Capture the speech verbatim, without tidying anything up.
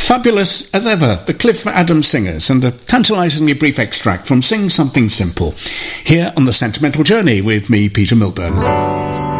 Fabulous as ever, the Cliff Adams Singers, and a tantalisingly brief extract from Sing Something Simple, here on The Sentimental Journey with me, Peter Milburn.